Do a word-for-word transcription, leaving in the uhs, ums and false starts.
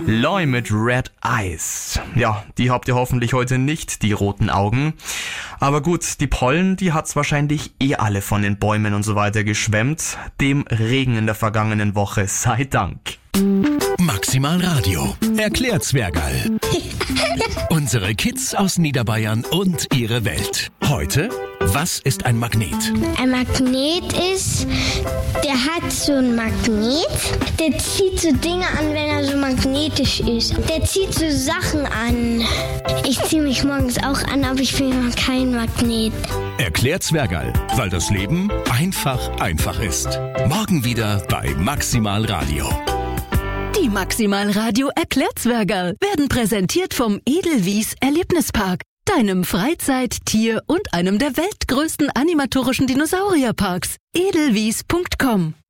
Loi mit Red Eyes. Ja, die habt ihr hoffentlich heute nicht, die roten Augen. Aber gut, die Pollen, die hat's wahrscheinlich eh alle von den Bäumen und so weiter geschwemmt. Dem Regen in der vergangenen Woche sei Dank. Maximal Radio erklärt Zwergerl. Unsere Kids aus Niederbayern und ihre Welt. Heute, was ist ein Magnet? Ein Magnet ist, der hat so ein Magnet, der zieht so Dinge an, wenn er so magnetisch ist. Der zieht so Sachen an. Ich ziehe mich morgens auch an, aber ich bin noch kein Magnet. Erklärt Zwergerl, weil das Leben einfach einfach ist. Morgen wieder bei Maximal Radio. Die Maximal Radio Erklärzwergerl werden präsentiert vom Edelwies Erlebnispark, deinem Freizeit-, Tier- und einem der weltgrößten animatorischen Dinosaurierparks. edelwies punkt com